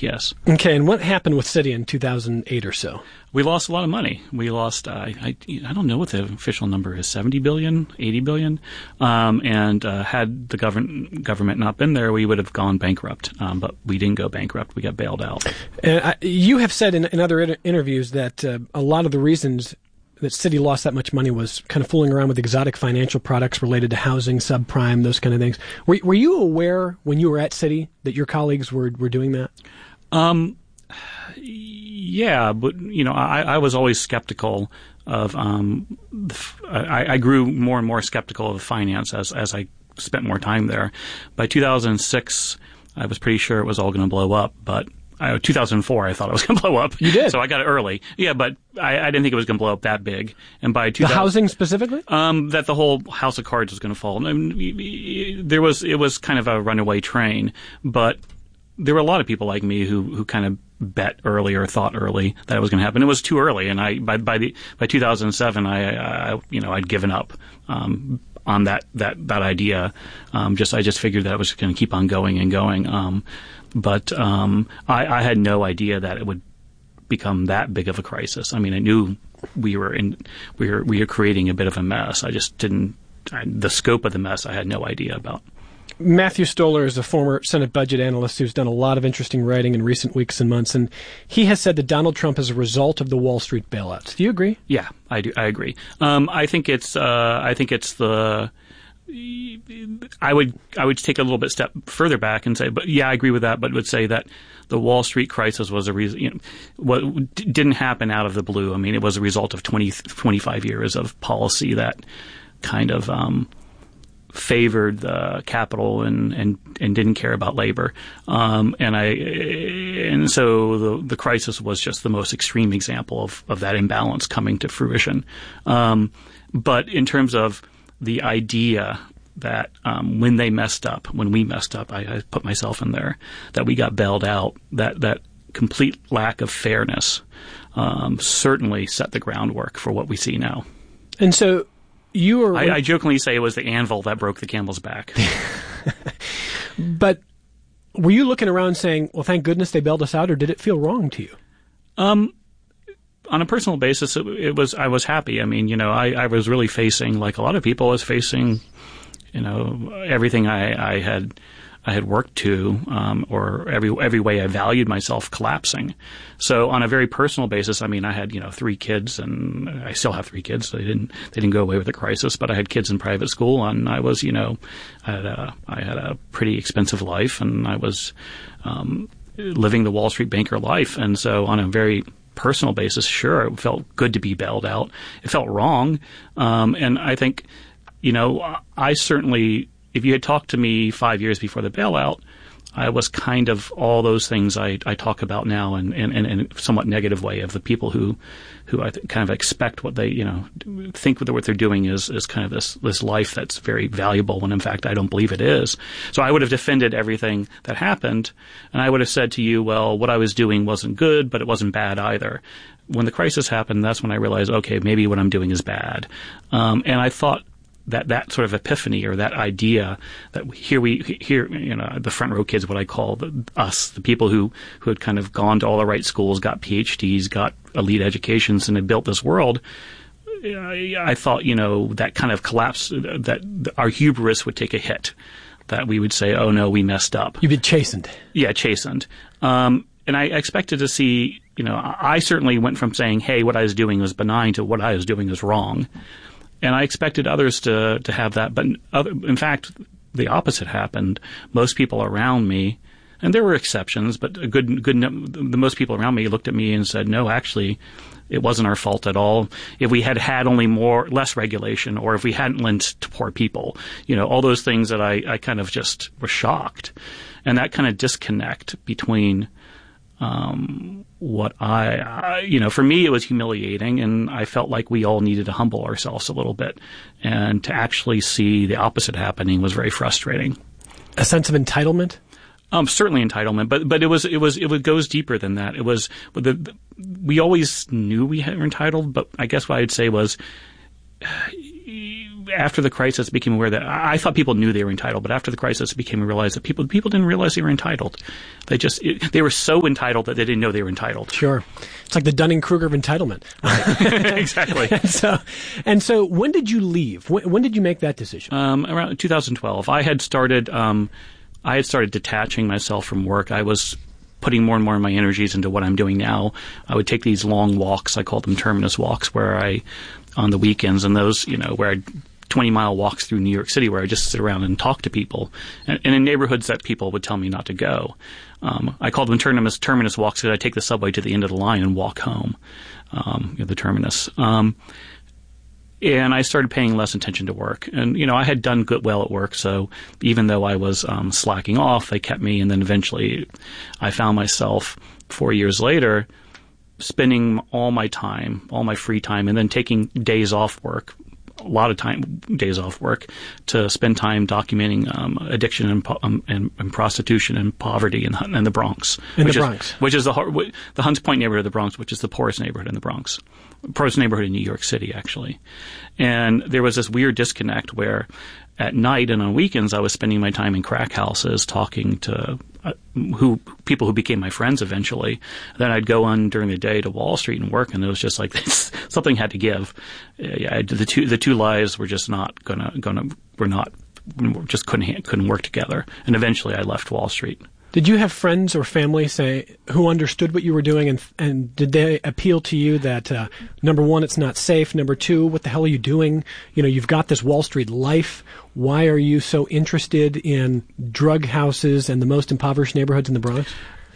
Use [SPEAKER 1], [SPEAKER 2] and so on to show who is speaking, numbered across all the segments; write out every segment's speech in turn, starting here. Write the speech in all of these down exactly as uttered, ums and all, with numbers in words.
[SPEAKER 1] yes.
[SPEAKER 2] Okay, and what happened with Citi in two thousand eight or so?
[SPEAKER 1] We lost a lot of money. We lost, uh, I, I don't know what the official number is, seventy billion dollars, eighty billion dollars. Um, and uh, had the govern- government not been there, we would have gone bankrupt. Um, but we didn't go bankrupt. We got bailed out.
[SPEAKER 2] And I, you have said in, in other inter- interviews that uh, a lot of the reasons that Citi lost that much money was kind of fooling around with exotic financial products related to housing, subprime, those kind of things. Were, were you aware when you were at Citi that your colleagues were, were doing that?
[SPEAKER 1] Um, yeah, but, you know, I, I was always skeptical of, um, I, I grew more and more skeptical of finance as, as I spent more time there. By two thousand six, I was pretty sure it was all going to blow up, but Uh, two thousand four, I thought it was going to blow up.
[SPEAKER 2] You did?
[SPEAKER 1] So I got it early. Yeah, but I, I didn't think it was going to blow up that big. And by two thousand,
[SPEAKER 2] the housing specifically?
[SPEAKER 1] Um, that the whole house of cards was going to fall. I mean, there was, it was kind of a runaway train, but there were a lot of people like me who, who kind of bet early or thought early that it was going to happen. It was too early. And I, by, by the, by two thousand seven, I, I you know, I'd given up, um, on that, that, that idea. Um, just, I just figured that it was going to keep on going and going. Um, But um, I, I had no idea that it would become that big of a crisis. I mean, I knew we were in, we were we were creating a bit of a mess. I just didn't. I, the scope of the mess, I had no idea about.
[SPEAKER 2] Matthew Stoller is a former Senate budget analyst who's done a lot of interesting writing in recent weeks and months, and he has said that Donald Trump is a result of the Wall Street bailouts. Do you agree?
[SPEAKER 1] Yeah, I do. I agree. Um, I think it's. Uh, I think it's the. I would I would take a little bit step further back and say, but yeah, I agree with that. But would say that the Wall Street crisis was a reason. You know, what didn't happen out of the blue. I mean, it was a result of twenty, twenty-five years of policy that kind of um, favored the capital and, and, and didn't care about labor. Um, and I and so the the crisis was just the most extreme example of of that imbalance coming to fruition. Um, but in terms of the idea that um, when they messed up, when we messed up, I, I put myself in there, that we got bailed out, that, that complete lack of fairness um, certainly set the groundwork for what we see now.
[SPEAKER 2] And so you were...
[SPEAKER 1] I, I jokingly say it was the anvil that broke the camel's back.
[SPEAKER 2] But were you looking around saying, well, thank goodness they bailed us out, or did it feel wrong to you?
[SPEAKER 1] Um. On a personal basis, it, it was, I was happy. I mean, you know, I, I was really facing, like a lot of people, I was facing, you know, everything I, I had, I had worked to, um, or every, every way I valued myself collapsing. So on a very personal basis, I mean, I had, you know, three kids, and I still have three kids. So they didn't, they didn't go away with the crisis, but I had kids in private school, and I was, you know, I had a, I had a pretty expensive life, and I was, um, living the Wall Street banker life. And so on a very personal basis, sure, it felt good to be bailed out. It felt wrong. Um, and I think, you know, I certainly, if you had talked to me five years before the bailout, I was kind of all those things I, I talk about now in, in, in a somewhat negative way, of the people who, who I th- kind of expect what they, you know, think that what they're doing is, is kind of this, this life that's very valuable, when in fact I don't believe it is. So I would have defended everything that happened, and I would have said to you, well, what I was doing wasn't good, but it wasn't bad either. When the crisis happened, that's when I realized, okay, maybe what I'm doing is bad. Um, and I thought, that that sort of epiphany, or that idea that here we here you know the front row kids, what I call the, us, the people who who had kind of gone to all the right schools, got P H Ds, got elite educations, and had built this world. I, I thought, you know, that kind of collapse, that our hubris would take a hit, that we would say, oh no, we messed up.
[SPEAKER 2] You've been chastened.
[SPEAKER 1] Yeah, chastened. Um, and I expected to see, you know, I certainly went from saying, hey, what I was doing was benign, to what I was doing was wrong. And I expected others to, to have that. But other, in fact, the opposite happened. Most people around me, and there were exceptions, but a good, good, the most people around me looked at me and said, no, actually, it wasn't our fault at all. If we had had only more, less regulation, or if we hadn't lent to poor people, you know, all those things that I, I kind of just was shocked. And that kind of disconnect between Um, what I, I, you know, for me, it was humiliating, and I felt like we all needed to humble ourselves a little bit. And to actually see the opposite happening was very frustrating.
[SPEAKER 2] A sense of entitlement?
[SPEAKER 1] Um, certainly entitlement, but, but it was, it was, it goes deeper than that. It was, the, the, we always knew we were entitled, but I guess what I'd say was, after the crisis, became aware that I, I thought people knew they were entitled, but after the crisis, became realized that people people didn't realize they were entitled. They just it, they were so entitled that they didn't know they were entitled.
[SPEAKER 2] Sure, it's like the Dunning-Kruger of entitlement.
[SPEAKER 1] Right. Exactly.
[SPEAKER 2] and so, and so, when did you leave? When, when did you make that decision?
[SPEAKER 1] Um, around two thousand twelve, I had started. Um, I had started detaching myself from work. I was putting more and more of my energies into what I'm doing now. I would take these long walks. I call them terminus walks, where I, on the weekends, and those, you know, where I twenty mile walks through New York City, where I just sit around and talk to people, and, and in neighborhoods that people would tell me not to go. Um, I called them terminus terminus walks because I take the subway to the end of the line and walk home, um, you know, the terminus. Um, And I started paying less attention to work. And, you know, I had done good well at work, so even though I was um, slacking off, they kept me. And then eventually I found myself four years later spending all my time, all my free time, and then taking days off work, a lot of time, days off work, to spend time documenting um, addiction and, um, and, and prostitution and poverty in, in the Bronx.
[SPEAKER 2] In
[SPEAKER 1] which
[SPEAKER 2] the
[SPEAKER 1] is,
[SPEAKER 2] Bronx.
[SPEAKER 1] Which is the, the Hunts Point neighborhood of the Bronx, which is the poorest neighborhood in the Bronx. Poorest neighborhood in New York City, actually. And there was this weird disconnect where at night and on weekends I was spending my time in crack houses talking to uh, who people who became my friends eventually. Then I'd go on during the day to Wall Street and work, and it was just like something had to give. Uh, yeah, I, the two the two lives were just not gonna gonna were not just couldn't couldn't work together. And eventually I left Wall Street.
[SPEAKER 2] Did you have friends or family, say, who understood what you were doing, and and did they appeal to you that, uh, number one, it's not safe, number two, what the hell are you doing? You know, you've got this Wall Street life. Why are you so interested in drug houses and the most impoverished neighborhoods in the Bronx?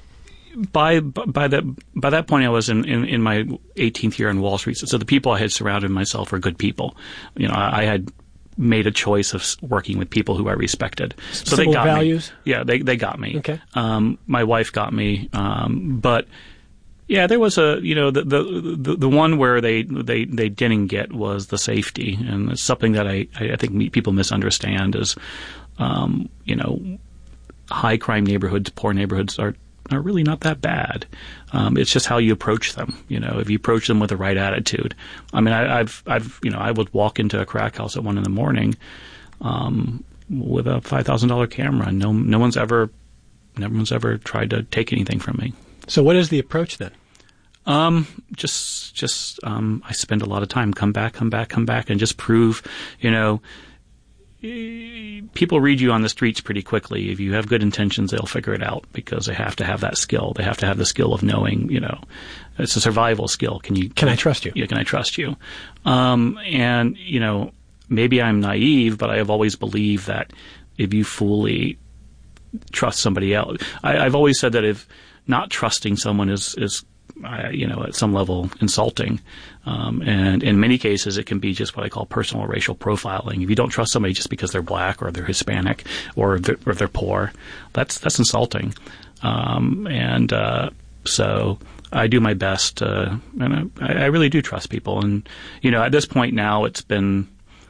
[SPEAKER 1] By by that by that point, I was in, in, in my eighteenth year on Wall Street. So the people I had surrounded myself were good people. You know, I, I had made a choice of working with people who I respected. So
[SPEAKER 2] Simple
[SPEAKER 1] they got
[SPEAKER 2] values?
[SPEAKER 1] me. Yeah, they they got me.
[SPEAKER 2] Okay.
[SPEAKER 1] Um, my wife got me. Um, but yeah, there was a you know the the the, the one where they, they they didn't get was the safety, and it's something that I I think people misunderstand is um, you know high crime neighborhoods, poor neighborhoods are. are really not that bad. Um, it's just how you approach them. You know, if you approach them with the right attitude. I mean, I, I've, I've, you know, I would walk into a crack house at one in the morning, um, with a five thousand dollar camera. No, no one's ever, no one's ever tried to take anything from me.
[SPEAKER 2] So, what is the approach then?
[SPEAKER 1] Um, just, just, um, I spend a lot of time, come back, come back, come back, and just prove, you know, people read you on the streets pretty quickly. If you have good intentions, they'll figure it out because they have to have that skill. They have to have the skill of knowing, you know, it's a survival skill. Can you?
[SPEAKER 2] Can I trust you?
[SPEAKER 1] Yeah, can I trust you? Um, and, you know, maybe I'm naive, but I have always believed that if you fully trust somebody else, I, I've always said that if not trusting someone is, is Uh, you know, at some level insulting. Um, and in many cases, it can be just what I call personal or racial profiling. If you don't trust somebody just because they're black or they're Hispanic or they're, or they're poor, that's that's insulting. Um, and uh, so I do my best, uh, and I, I really do trust people. And, you know, at this point now, it's been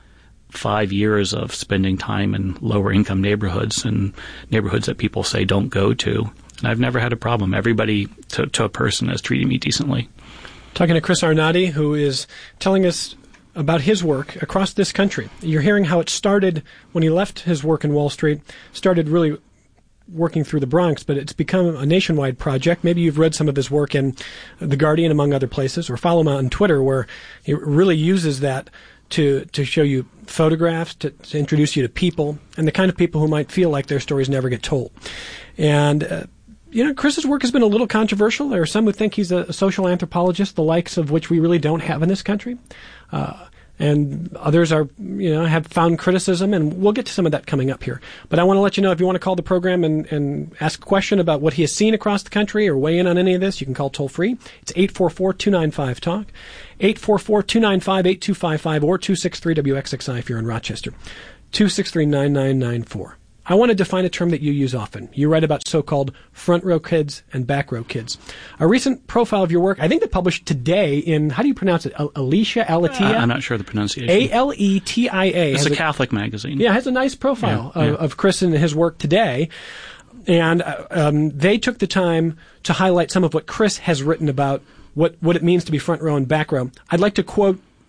[SPEAKER 1] five years of spending time in lower income neighborhoods and neighborhoods that people say don't go to. And I've never had a problem. Everybody, to, to a person, has treated me decently.
[SPEAKER 2] Talking to Chris Arnade, who is telling us about his work across this country. You're hearing how it started when he left his work in Wall Street, started really working through the Bronx, but it's become a nationwide project. Maybe you've read some of his work in The Guardian, among other places, or follow him on Twitter, where he really uses that to to show you photographs, to, to introduce you to people, and the kind of people who might feel like their stories never get told. And uh, You know, Chris's work has been a little controversial. There are some who think he's a social anthropologist, the likes of which we really don't have in this country. Uh, and others are, you know, have found criticism, and we'll get to some of that coming up here. But I want to let you know, if you want to call the program and, and ask a question about what he has seen across the country or weigh in on any of this, you can call toll free. It's eight four four, two nine five, talk, eight four four, two nine five, eight two five five, or two six three W X X I if you're in Rochester, two six three, nine nine nine four. I want to define a term that you use often. You write about so-called front row kids and back row kids. A recent profile of your work, I think they published today in, how do you pronounce it? Alicia Alatia?
[SPEAKER 1] Uh, I'm not sure the pronunciation.
[SPEAKER 2] A L E T I A.
[SPEAKER 1] It's a, a Catholic magazine.
[SPEAKER 2] Yeah, it has a nice profile
[SPEAKER 1] yeah,
[SPEAKER 2] of,
[SPEAKER 1] yeah.
[SPEAKER 2] of Chris and his work today. And uh, um, they took the time to highlight some of what Chris has written about what, what it means to be front row and back row. I'd like to quote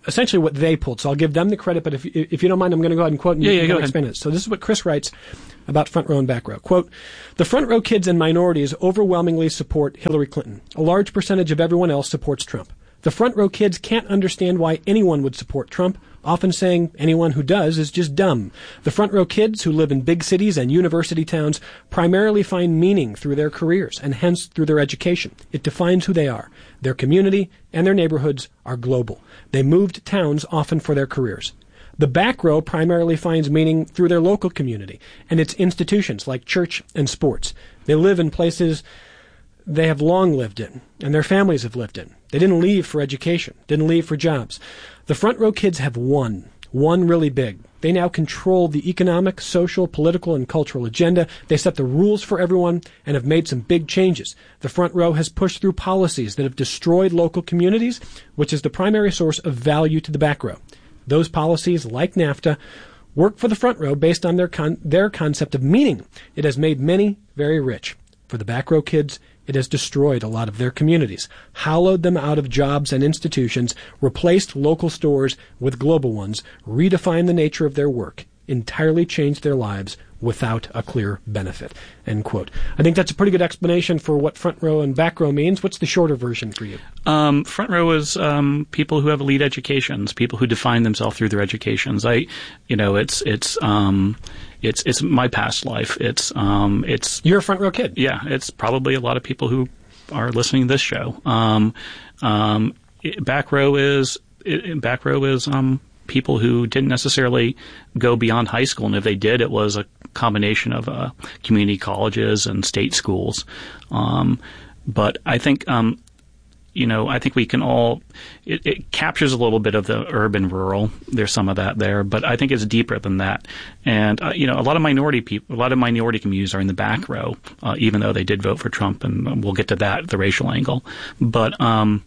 [SPEAKER 2] essentially what they pulled. So I'll give them the credit, but if if you don't mind, I'm going to go ahead and quote and
[SPEAKER 1] yeah,
[SPEAKER 2] you
[SPEAKER 1] yeah,
[SPEAKER 2] can
[SPEAKER 1] go
[SPEAKER 2] explain it. So this is what Chris writes about front row and back row. Quote, "The front row kids and minorities overwhelmingly support Hillary Clinton. A large percentage of everyone else supports Trump. The front row kids can't understand why anyone would support Trump, often saying anyone who does is just dumb. The front row kids who live in big cities and university towns primarily find meaning through their careers and hence through their education. It defines who they are. Their community and their neighborhoods are global. They moved towns often for their careers. The back row primarily finds meaning through their local community and its institutions like church and sports. They live in places they have long lived in, and their families have lived in. They didn't leave for education, didn't leave for jobs. The front row kids have won, won really big. They now control the economic, social, political, and cultural agenda. They set the rules for everyone and have made some big changes. The front row has pushed through policies that have destroyed local communities, which is the primary source of value to the back row. Those policies, like NAFTA, work for the front row based on their con- their concept of meaning. It has made many very rich. For the back row kids, it has destroyed a lot of their communities, hollowed them out of jobs and institutions, replaced local stores with global ones, redefined the nature of their work, entirely changed their lives without a clear benefit." End quote. I think that's a pretty good explanation for what front row and back row means. What's the shorter version for you?
[SPEAKER 1] Um, front row is um, people who have elite educations, people who define themselves through their educations. I, you know, it's it's um, it's it's my past life. It's um, it's
[SPEAKER 2] You're a front row kid.
[SPEAKER 1] Yeah, it's probably a lot of people who are listening to this show. Um, um, it, back row is it, back row is um, people who didn't necessarily go beyond high school, and if they did, it was a combination of uh, community colleges and state schools. Um, but I think, um, you know, I think we can all. It, it captures a little bit of the urban rural. There's some of that there, but I think it's deeper than that. And uh, you know, a lot of minority people, a lot of minority communities are in the back row, uh, even though they did vote for Trump, and we'll get to that, the racial angle. But um,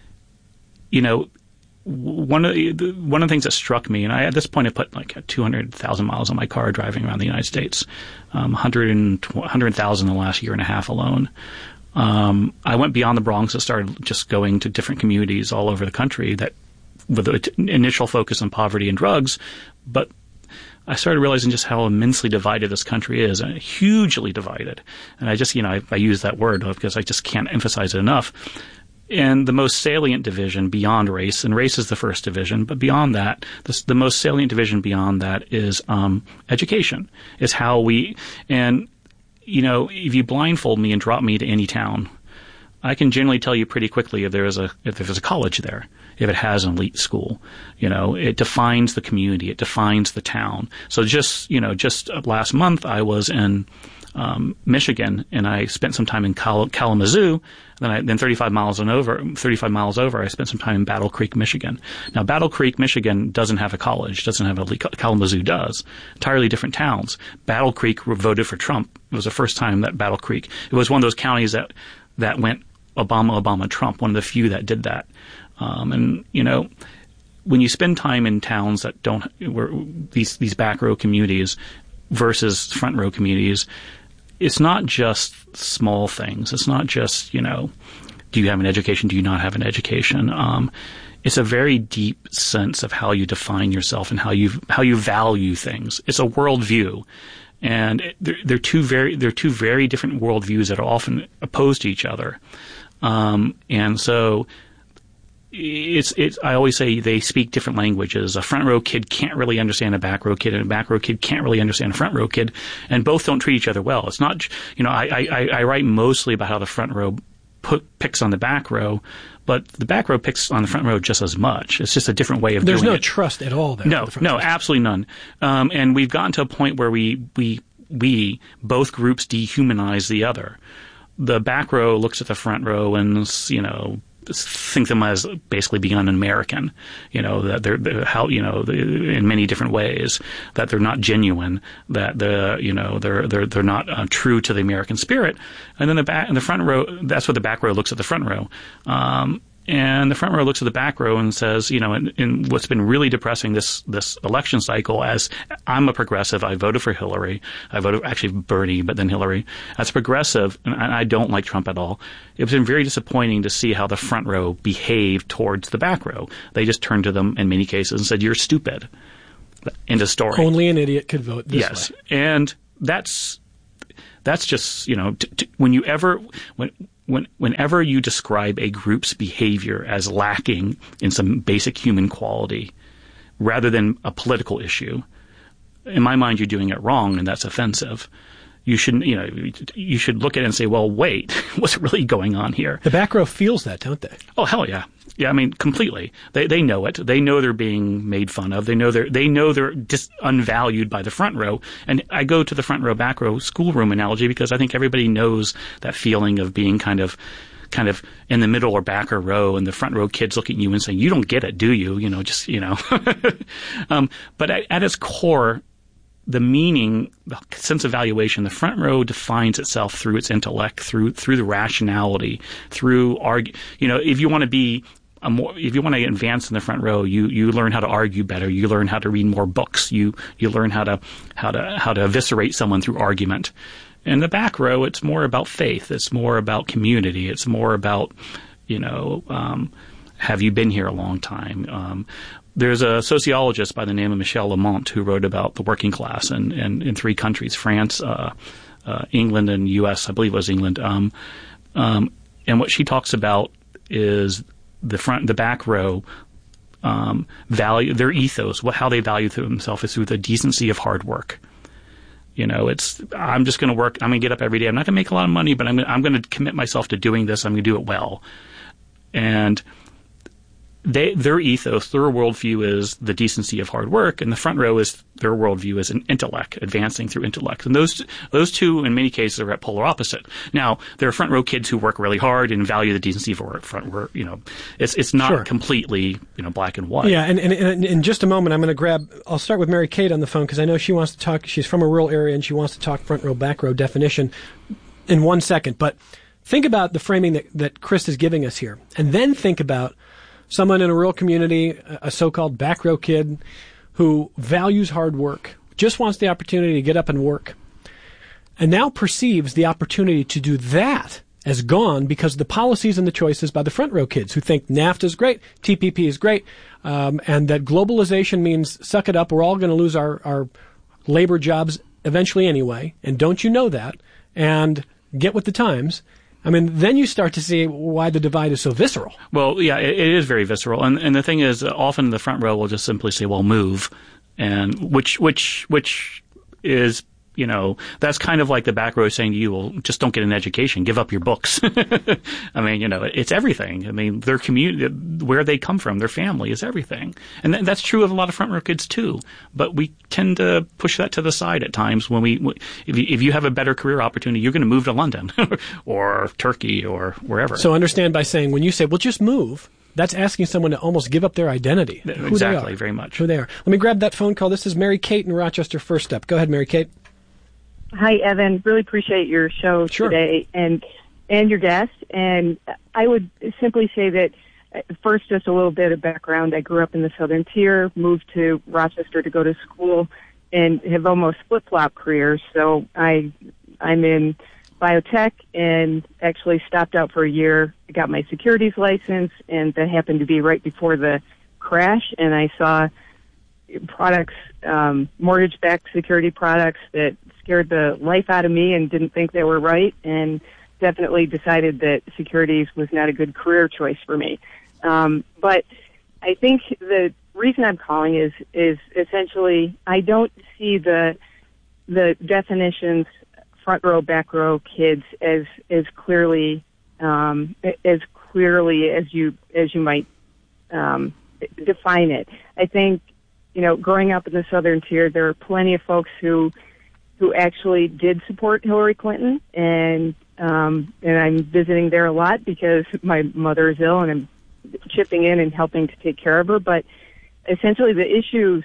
[SPEAKER 1] you know. One of the one of the things that struck me, and I at this point I put like two hundred thousand miles on my car driving around the United States, um, one hundred thousand in the last year and a half alone. Um, I went beyond the Bronx and started just going to different communities all over the country that, with an initial focus on poverty and drugs, but I started realizing just how immensely divided this country is, and hugely divided. And I just, you know, I, I use that word because I just can't emphasize it enough. And the most salient division beyond race, and race is the first division, but beyond that, the, the most salient division beyond that is um, education, is how we, and, you know, if you blindfold me and drop me to any town, I can generally tell you pretty quickly if there is a, if there's a college there, if it has an elite school. You know, it defines the community, it defines the town. So just, you know, just last month I was in Um, Michigan, and I spent some time in Kal- Kalamazoo. Then, I, then thirty-five miles and over, thirty-five miles over, I spent some time in Battle Creek, Michigan. Now, Battle Creek, Michigan, doesn't have a college, doesn't have a Kalamazoo does. Entirely different towns. Battle Creek voted for Trump. It was the first time that Battle Creek. It was one of those counties that that went Obama, Obama, Trump. One of the few that did that. Um, and you know, when you spend time in towns that don't, where these these back row communities versus front row communities. It's not just small things. It's not just, you know, do you have an education? Do you not have an education? Um, it's a very deep sense of how you define yourself and how you how you value things. It's a worldview, and it, they're, they're two very they're two very different worldviews that are often opposed to each other. Um, and so. It's, it's, I always say they speak different languages. A front row kid can't really understand a back row kid, and a back row kid can't really understand a front row kid, and both don't treat each other well. It's not, you know, I, I, I write mostly about how the front row put, picks on the back row, but the back row picks on the front row just as much. It's just a different way of
[SPEAKER 2] There's
[SPEAKER 1] doing
[SPEAKER 2] no
[SPEAKER 1] it.
[SPEAKER 2] There's no trust at all there.
[SPEAKER 1] No,
[SPEAKER 2] the front
[SPEAKER 1] no,
[SPEAKER 2] row.
[SPEAKER 1] absolutely none. Um, and we've gotten to a point where we, we, we, both groups dehumanize the other. The back row looks at the front row and, you know, think them as basically being un-American, you know, that they're, they're how, you know, in many different ways, that they're not genuine, that the, you know, they're, they're, they're not uh, true to the American spirit. And then the back, and the front row, that's what the back row looks at the front row. Um, And the front row looks at the back row and says, you know, in, in what's been really depressing this this election cycle, as I'm a progressive, I voted for Hillary. I voted actually Bernie, but then Hillary. As a progressive, and I don't like Trump at all. It's been very disappointing to see how the front row behaved towards the back row. They just turned to them in many cases and said, "You're stupid." End of story.
[SPEAKER 2] Only an idiot could vote this
[SPEAKER 1] yes.
[SPEAKER 2] way.
[SPEAKER 1] Yes, and that's that's just, you know, t- t- when you ever when. When, whenever you describe a group's behavior as lacking in some basic human quality rather than a political issue, in my mind, you're doing it wrong, and that's offensive. You shouldn't, you know, you should look at it and say, well, wait, what's really going on here?
[SPEAKER 2] The back row feels that, don't they?
[SPEAKER 1] Oh, hell yeah. Yeah, I mean, completely. They they know it. They know they're being made fun of. They know they're they know they're just unvalued by the front row. And I go to the front row, back row schoolroom analogy because I think everybody knows that feeling of being kind of kind of in the middle or backer row, and the front row kids look at you and saying, "You don't get it, do you?" You know, just you know. um, but at, at its core, the meaning, the sense of valuation, the front row defines itself through its intellect, through through the rationality, through argue. You know, if you want to be a more, if you want to advance in the front row, you you learn how to argue better. You learn how to read more books. You you learn how to how to how to eviscerate someone through argument. In the back row, it's more about faith. It's more about community. It's more about, you know, um, have you been here a long time? Um, There's a sociologist by the name of Michel Lamont who wrote about the working class in, in, in three countries, France, uh, uh, England, and U S I believe it was England. Um, um, and what she talks about is the front, the back row um, value, their ethos, what, how they value themselves is through the decency of hard work. You know, it's, I'm just going to work, I'm going to get up every day. I'm not going to make a lot of money, but I'm, I'm going to commit myself to doing this. I'm going to do it well. And They, their ethos, their worldview is the decency of hard work, and the front row is their worldview is an intellect, advancing through intellect. And those those two, in many cases, are at polar opposite. Now, there are front row kids who work really hard and value the decency of front work. You know, it's it's not
[SPEAKER 2] Sure.
[SPEAKER 1] completely you know black and white.
[SPEAKER 2] Yeah, and, and, and in just a moment, I'm going to grab. I'll start with Mary Kate on the phone because I know she wants to talk. She's from a rural area and she wants to talk front row, back row definition in one second. But think about the framing that that Chris is giving us here, and then think about someone in a rural community, a so-called back row kid who values hard work, just wants the opportunity to get up and work, and now perceives the opportunity to do that as gone because of the policies and the choices by the front row kids who think NAFTA is great, T P P is great, um, and that globalization means suck it up, we're all going to lose our, our labor jobs eventually anyway, and don't you know that, and get with the times. I mean, then you start to see why the divide is so visceral.
[SPEAKER 1] Well, yeah, it, it is very visceral, and and the thing is, often the front row will just simply say, "Well, move," and which which which is, you know, that's kind of like the back row saying to you, "Well, just don't get an education, give up your books." I mean, you know, it's everything. I mean, their community, where they come from, their family is everything, and th- that's true of a lot of front row kids too. But we tend to push that to the side at times when we, if you, if you have a better career opportunity, you're going to move to London or Turkey or wherever.
[SPEAKER 2] So understand by saying when you say, "Well, just move," that's asking someone to almost give up their identity. Who
[SPEAKER 1] Exactly,
[SPEAKER 2] they are,
[SPEAKER 1] very much.
[SPEAKER 2] Who they are. Let me grab that phone call. This is Mary Kate in Rochester First Step. Go ahead, Mary Kate.
[SPEAKER 3] Hi, Evan. Really appreciate your show
[SPEAKER 2] Sure.
[SPEAKER 3] today and and your guest. And I would simply say that, uh, first, just a little bit of background. I grew up in the Southern Tier, moved to Rochester to go to school, and have almost flip-flop careers. So I, I'm in biotech and actually stopped out for a year. I got my securities license, and that happened to be right before the crash. And I saw products, um, mortgage-backed security products that scared the life out of me and didn't think they were right, and definitely decided that securities was not a good career choice for me. Um, but I think the reason I'm calling is is essentially I don't see the the definitions front row, back row kids as as clearly um, as clearly as you as you might um, define it. I think, you know, growing up in the Southern Tier, there are plenty of folks who who actually did support Hillary Clinton, and um, and I'm visiting there a lot because my mother is ill, and I'm chipping in and helping to take care of her. But essentially, the issues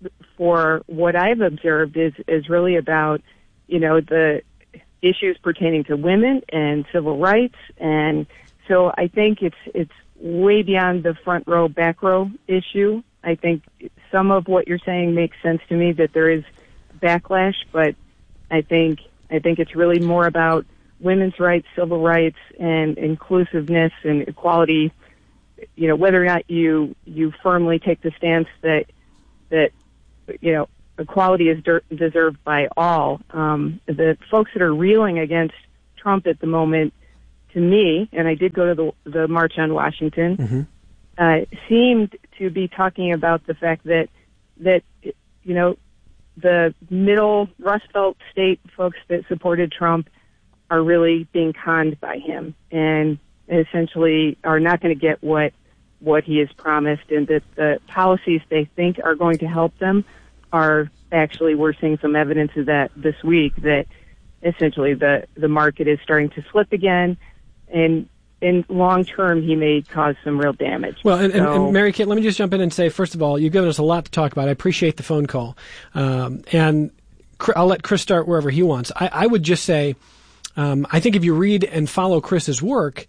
[SPEAKER 3] for what I've observed is is really about, you know, the issues pertaining to women and civil rights, and so I think it's it's way beyond the front row, back row issue. I think some of what you're saying makes sense to me, that there is backlash, but I think I think it's really more about women's rights, civil rights, and inclusiveness and equality. You know, whether or not you you firmly take the stance that that you know equality is der- deserved by all. Um, the folks that are reeling against Trump at the moment, to me, and I did go to the, the March on Washington, mm-hmm. uh, seemed to be talking about the fact that that you know the middle Rust Belt state folks that supported Trump are really being conned by him, and essentially are not going to get what what he has promised, and that the policies they think are going to help them are actually, we're seeing some evidence of that this week, that essentially the, the market is starting to slip again, and in long term, he may cause some real damage.
[SPEAKER 2] Well, and, and,
[SPEAKER 3] so,
[SPEAKER 2] and Mary Kate, let me just jump in and say, first of all, you've given us a lot to talk about. I appreciate the phone call. Um, and I'll let Chris start wherever he wants. I, I would just say, um, I think if you read and follow Chris's work,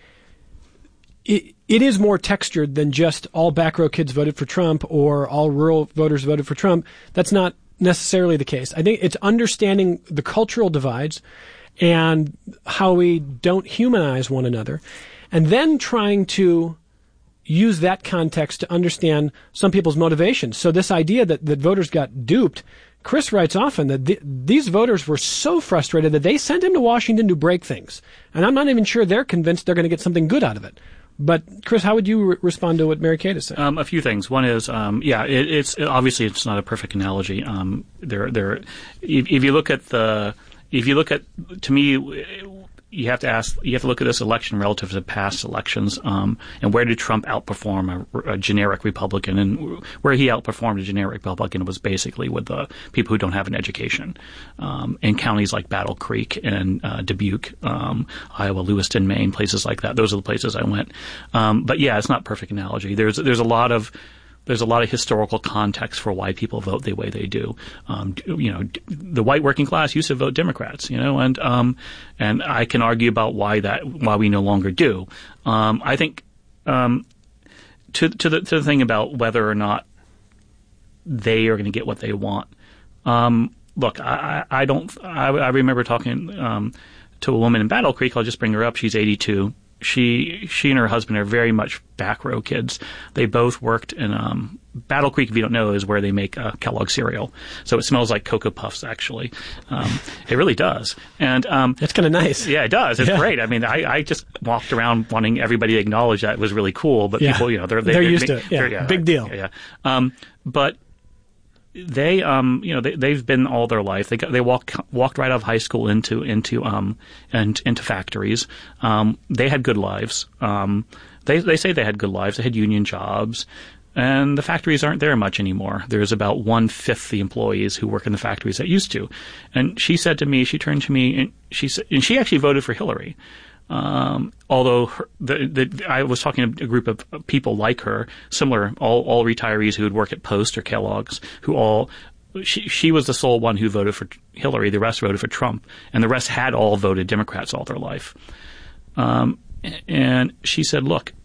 [SPEAKER 2] it, it is more textured than just all back row kids voted for Trump or all rural voters voted for Trump. That's not necessarily the case. I think it's understanding the cultural divides and how we don't humanize one another, and then trying to use that context to understand some people's motivations. So this idea that, that voters got duped, Chris writes often that th- these voters were so frustrated that they sent him to Washington to break things. And I'm not even sure they're convinced they're going to get something good out of it. But, Chris, how would you re- respond to what Mary Kate is saying?
[SPEAKER 1] Um, a few things. One is, um, yeah, it, it's it, obviously it's not a perfect analogy. Um, there, there. If, if you look at the, if you look at, to me, you have to ask, you have to look at this election relative to past elections, um, and where did Trump outperform a, a generic Republican, and where he outperformed a generic Republican was basically with the people who don't have an education, um, in counties like Battle Creek and uh, Dubuque, um, Iowa, Lewiston, Maine, places like that. Those are the places I went. Um, but yeah, it's not a perfect analogy. There's there's a lot of There's a lot of historical context for why people vote the way they do. Um, you know, the white working class used to vote Democrats, you know, and um, and I can argue about why that why we no longer do. Um, I think um, to to the to the thing about whether or not they are going to get what they want. Um, look, I, I don't. I, I remember talking um, to a woman in Battle Creek. I'll just bring her up. She's eighty-two. She she and her husband are very much back row kids. They both worked in um, Battle Creek, if you don't know, is where they make uh, Kellogg cereal. So it smells like Cocoa Puffs, actually. Um, it really does. And um,
[SPEAKER 2] that's kind of nice.
[SPEAKER 1] Yeah, it does. It's
[SPEAKER 2] yeah.
[SPEAKER 1] great. I mean, I, I just walked around wanting everybody to acknowledge that it was really cool. But
[SPEAKER 2] yeah.
[SPEAKER 1] people, you know, they're they,
[SPEAKER 2] they're
[SPEAKER 1] they,
[SPEAKER 2] used
[SPEAKER 1] they,
[SPEAKER 2] to it. Yeah,
[SPEAKER 1] yeah
[SPEAKER 2] big deal.
[SPEAKER 1] Yeah, yeah. Um, but they, um, you know, they, they've been all their life. They got, they walked walked right out of high school into into um and into factories. Um, they had good lives. Um, they they say they had good lives. They had union jobs, and the factories aren't there much anymore. There's about one fifth the employees who work in the factories that used to. And she said to me, she turned to me, and she said, and she actually voted for Hillary. Um, although her, the, the, I was talking to a group of people like her, similar, all, all retirees who would work at Post or Kellogg's, who all, she, she was the sole one who voted for Hillary. The rest voted for Trump, and the rest had all voted Democrats all their life. Um, and she said, look,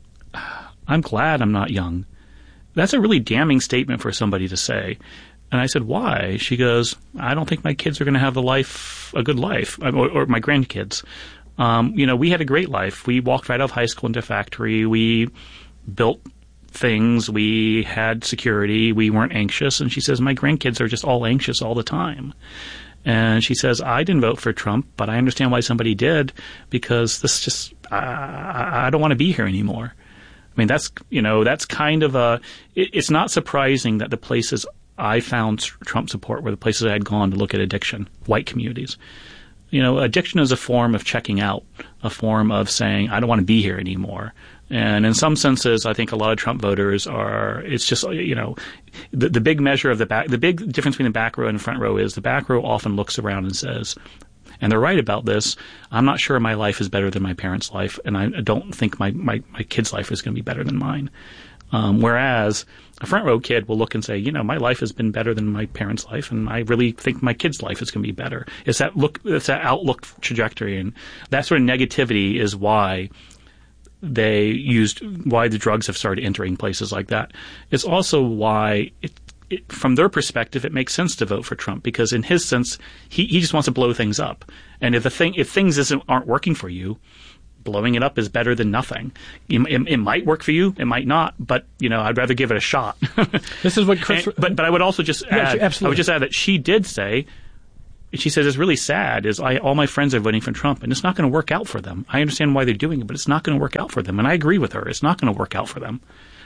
[SPEAKER 1] I'm glad I'm not young. That's a really damning statement for somebody to say. And I said, why? She goes, I don't think my kids are going to have a life, a good life, or, or my grandkids. Um, you know, we had a great life. We walked right out of high school into factory. We built things. We had security. We weren't anxious. And she says, my grandkids are just all anxious all the time. And she says, I didn't vote for Trump, but I understand why somebody did, because this just, I, I don't want to be here anymore. I mean, that's, you know, that's kind of a, it, it's not surprising that the places I found Trump support were the places I had gone to look at addiction, white communities. You know, addiction is a form of checking out, a form of saying, I don't want to be here anymore. And in some senses, I think a lot of Trump voters are, it's just, you know, the, the big measure of the back, the big difference between the back row and the front row is the back row often looks around and says, and they're right about this, I'm not sure my life is better than my parents' life, and I don't think my, my, my kid's life is going to be better than mine. Um, whereas a front row kid will look and say, you know, my life has been better than my parents' life, and I really think my kid's life is going to be better. It's that look, it's that outlook trajectory, and that sort of negativity is why they used, why the drugs have started entering places like that. It's also why, it, it, from their perspective, it makes sense to vote for Trump, because in his sense, he, he just wants to blow things up. And if the thing, if things isn't aren't working for you, blowing it up is better than nothing. It, it, it might work for you, it might not, but you know, I'd rather give it a shot.
[SPEAKER 2] This is what Chris.
[SPEAKER 1] And, but but I would also just add,
[SPEAKER 2] yeah, absolutely.
[SPEAKER 1] I would just add that she did say. She says it's really sad is I, all my friends are voting for Trump, and it's not going to work out for them. I understand why they're doing it, but it's not going to work out for them. And I agree with her. It's not going to work out for them.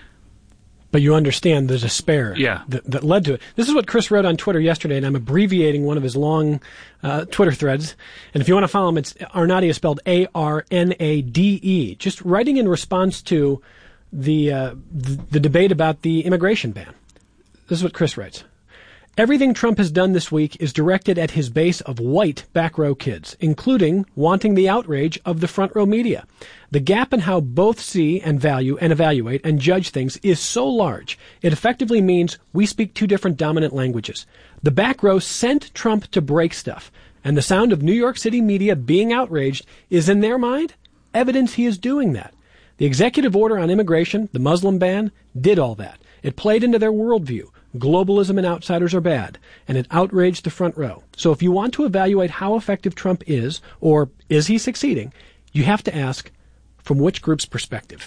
[SPEAKER 2] But you understand the despair
[SPEAKER 1] yeah.
[SPEAKER 2] that, that led to it. This is what Chris wrote on Twitter yesterday, and I'm abbreviating one of his long uh, Twitter threads. And if you want to follow him, it's Arnade is spelled A R N A D E. Just writing in response to the, uh, the the debate about the immigration ban. This is what Chris writes. Everything Trump has done this week is directed at his base of white back row kids, including wanting the outrage of the front row media. The gap in how both see and value and evaluate and judge things is so large, it effectively means we speak two different dominant languages. The back row sent Trump to break stuff, and the sound of New York City media being outraged is, in their mind, evidence he is doing that. The executive order on immigration, the Muslim ban, did all that. It played into their worldview. Globalism and outsiders are bad, and it outraged the front row. So if you want to evaluate how effective Trump is, or is he succeeding, you have to ask, from which group's perspective?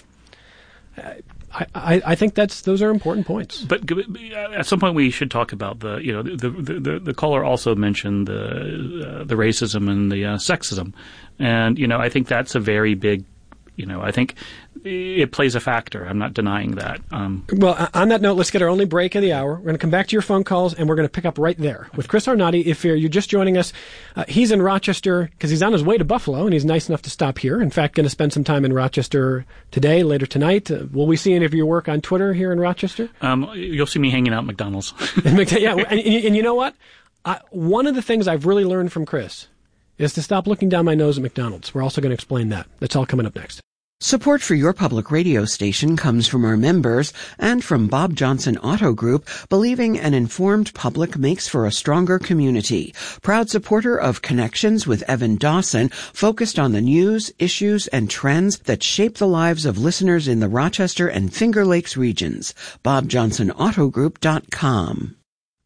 [SPEAKER 2] I, I, I think that's those are important points.
[SPEAKER 1] But at some point we should talk about the, you know, the the, the, the caller also mentioned the uh, the racism and the uh, sexism, and you know I think that's a very big. You know, I think it plays a factor. I'm not denying that. Um,
[SPEAKER 2] well, on that note, let's get our only break of the hour. We're going to come back to your phone calls, and we're going to pick up right there with Chris Arnade. If you're, you're just joining us, uh, he's in Rochester because he's on his way to Buffalo, and he's nice enough to stop here. In fact, going to spend some time in Rochester today, later tonight. Uh, will we see any of your work on Twitter here in Rochester?
[SPEAKER 1] Um, you'll see me hanging out at McDonald's.
[SPEAKER 2] yeah, and, and you know what? I, one of the things I've really learned from Chris is to stop looking down my nose at McDonald's. We're also going to explain that. That's all coming up next.
[SPEAKER 4] Support for your public radio station comes from our members and from Bob Johnson Auto Group, believing an informed public makes for a stronger community. Proud supporter of Connections with Evan Dawson, focused on the news, issues, and trends that shape the lives of listeners in the Rochester and Finger Lakes regions. bob johnson auto group dot com.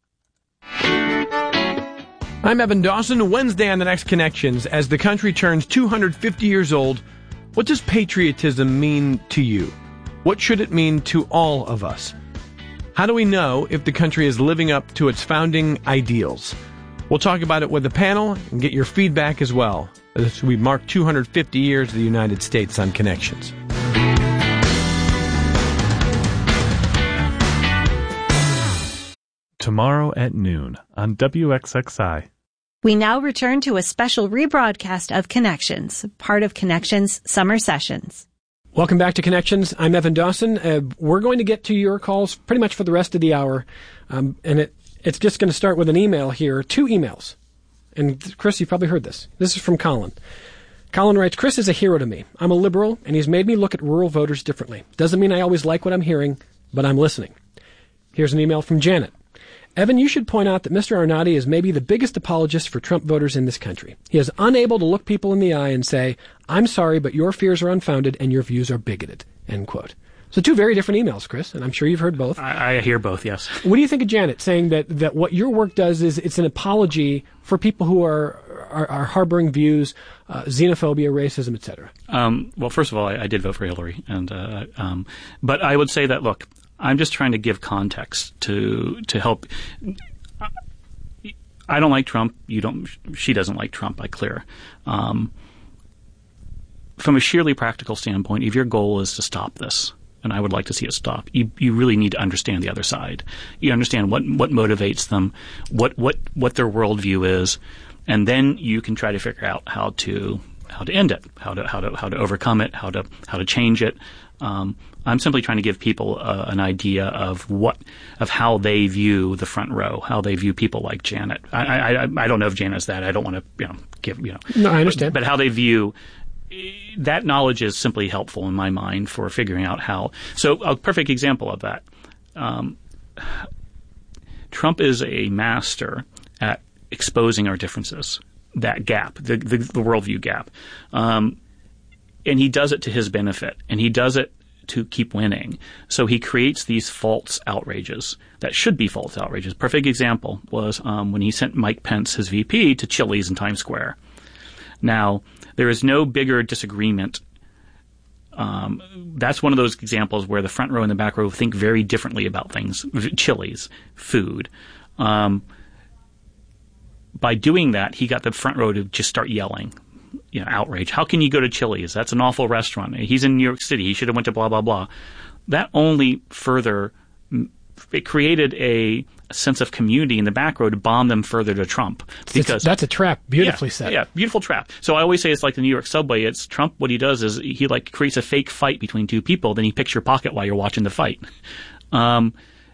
[SPEAKER 2] I'm Evan Dawson. Wednesday on the next Connections, as the country turns two hundred fifty years old, what does patriotism mean to you? What should it mean to all of us? How do we know if the country is living up to its founding ideals? We'll talk about it with the panel and get your feedback as well, as we mark two hundred fifty years of the United States on Connections.
[SPEAKER 5] Tomorrow at noon on W X X I.
[SPEAKER 6] We now return to a special rebroadcast of Connections, part of Connections Summer Sessions.
[SPEAKER 2] Welcome back to Connections. I'm Evan Dawson. Uh, we're going to get to your calls pretty much for the rest of the hour. Um, and it, it's just going to start with an email here, two emails. And Chris, you've probably heard this. This is from Colin. Colin writes, Chris is a hero to me. I'm a liberal, and he's made me look at rural voters differently. Doesn't mean I always like what I'm hearing, but I'm listening. Here's an email from Janet. Evan, you should point out that Mister Arnade is maybe the biggest apologist for Trump voters in this country. He is unable to look people in the eye and say, I'm sorry, but your fears are unfounded and your views are bigoted, end quote. So two very different emails, Chris, and I'm sure you've heard both.
[SPEAKER 1] I, I hear both, yes.
[SPEAKER 2] What do you think of Janet saying that, that what your work does is it's an apology for people who are are, are harboring views, uh, xenophobia, racism, et cetera?
[SPEAKER 1] Um, well, first of all, I, I did vote for Hillary, and uh, um, but I would say that, look, I'm just trying to give context to to help. I don't like Trump. You don't. She doesn't like Trump. I clear. Um, from a sheerly practical standpoint, if your goal is to stop this, and I would like to see it stop, you you really need to understand the other side. You understand what what motivates them, what what what their worldview is, and then you can try to figure out how to how to end it, how to how to how to overcome it, how to how to change it. Um, I'm simply trying to give people uh, an idea of what, of how they view the front row, how they view people like Janet. I, I, I don't know if Janet's that. I don't want to, you know, give, you know.
[SPEAKER 2] No, I understand.
[SPEAKER 1] But, but how they view, that knowledge is simply helpful in my mind for figuring out how. So a perfect example of that. Um, Trump is a master at exposing our differences, that gap, the, the, the worldview gap. Um, and he does it to his benefit, and he does it to keep winning. So he creates these false outrages that should be false outrages. Perfect example was um, when he sent Mike Pence, his V P, to Chili's in Times Square. Now, there is no bigger disagreement. Um, that's one of those examples where the front row and the back row think very differently about things. Chili's, food. Um, by doing that, he got the front row to just start yelling. You know, outrage. How can you go to Chili's? That's an awful restaurant. He's in New York City. He should have went to blah, blah, blah. That only further, it created a sense of community in the back row to bomb them further to Trump. Because
[SPEAKER 2] that's a trap. Beautifully
[SPEAKER 1] yeah,
[SPEAKER 2] said.
[SPEAKER 1] Yeah, beautiful trap. So I always say it's like the New York subway. It's Trump. What he does is he like creates a fake fight between two people. Then he picks your pocket while you're watching the fight. Um,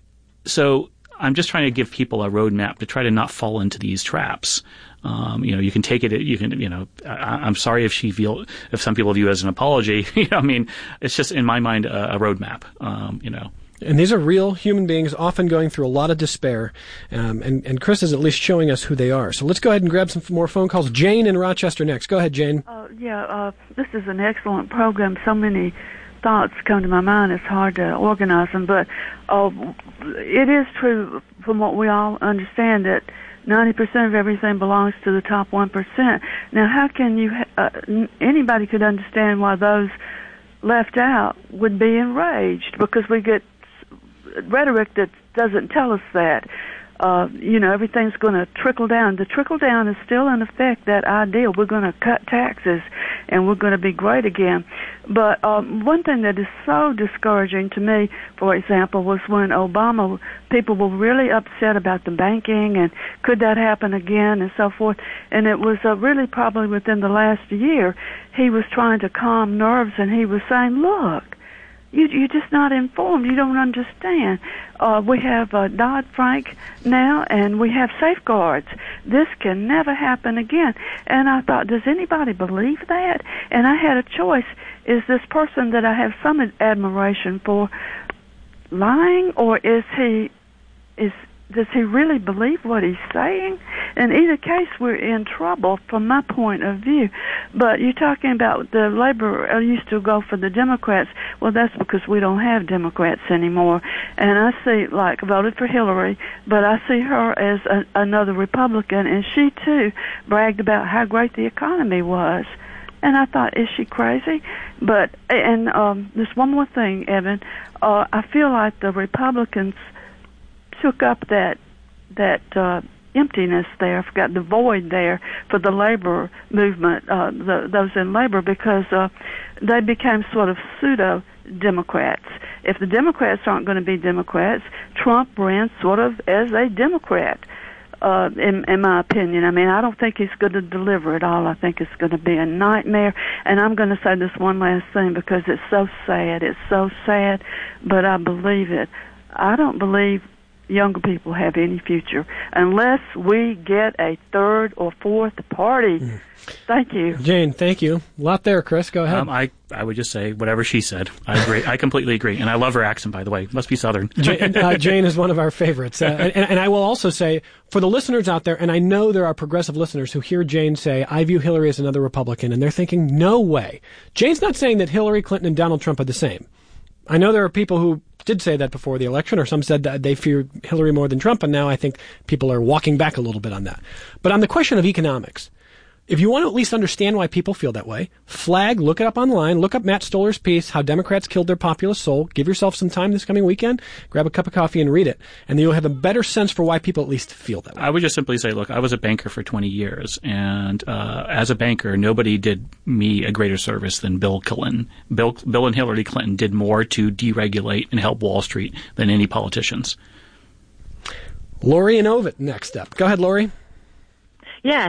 [SPEAKER 1] so I'm just trying to give people a roadmap to try to not fall into these traps. Um, you know, you can take it, you can, you know, I, I'm sorry if she feel, if some people view it as an apology. You know, I mean, it's just in my mind a, a roadmap, um, you know.
[SPEAKER 2] And these are real human beings often going through a lot of despair. Um, and, and Chris is at least showing us who they are. So let's go ahead and grab some more phone calls. Jane in Rochester next. Go ahead, Jane.
[SPEAKER 7] Uh, yeah, uh, this is an excellent program. So many thoughts come to my mind. It's hard to organize them. But uh, it is true from what we all understand that ninety percent of everything belongs to the top one percent. Now, how can you, uh, anybody could understand why those left out would be enraged, because we get rhetoric that doesn't tell us that. Uh, you know, everything's going to trickle down. The trickle down is still in effect, that idea. We're going to cut taxes and we're going to be great again. But um, one thing that is so discouraging to me, for example, was when Obama, people were really upset about the banking and could that happen again and so forth. And it was uh, really probably within the last year, he was trying to calm nerves and he was saying, look, You, you're just not informed. You don't understand. Uh, we have uh, Dodd-Frank now, and we have safeguards. This can never happen again. And I thought, does anybody believe that? And I had a choice. Is this person that I have some admiration for lying, or is he, is does he really believe what he's saying? In either case, we're in trouble from my point of view. But you're talking about the labor uh, used to go for the Democrats. Well, that's because we don't have Democrats anymore. And I see, like, voted for Hillary, but I see her as a, another Republican, and she, too, bragged about how great the economy was. And I thought, is she crazy? But, and um, there's one more thing, Evan. Uh, I feel like the Republicans took up that that uh, emptiness there, I forgot the void there for the labor movement, uh, the, those in labor, because uh, they became sort of pseudo-Democrats. If the Democrats aren't going to be Democrats, Trump ran sort of as a Democrat, uh, in, in my opinion. I mean, I don't think he's going to deliver it all. I think it's going to be a nightmare. And I'm going to say this one last thing because it's so sad. It's so sad, but I believe it. I don't believe younger people have any future unless we get a third or fourth party. Mm. Thank you.
[SPEAKER 2] Jane, thank you. A lot there, Chris. Go ahead.
[SPEAKER 1] Um, I, I would just say whatever she said. I agree. I completely agree. And I love her accent, by the way. Must be Southern.
[SPEAKER 2] Jane, uh, Jane is one of our favorites. Uh, and, and I will also say, for the listeners out there, and I know there are progressive listeners who hear Jane say, I view Hillary as another Republican, and they're thinking, no way. Jane's not saying that Hillary Clinton and Donald Trump are the same. I know there are people who did say that before the election, or some said that they feared Hillary more than Trump, and now I think people are walking back a little bit on that. But on the question of economics, if you want to at least understand why people feel that way, flag, look it up online, look up Matt Stoller's piece, How Democrats Killed Their Populist Soul. Give yourself some time this coming weekend, grab a cup of coffee and read it, and then you'll have a better sense for why people at least feel that way.
[SPEAKER 1] I would just simply say, look, I was a banker for twenty years, and uh, as a banker, nobody did me a greater service than Bill Clinton. Bill, Bill and Hillary Clinton did more to deregulate and help Wall Street than any politicians.
[SPEAKER 2] Lori and Ovid next up. Go ahead, Lori.
[SPEAKER 8] Yes.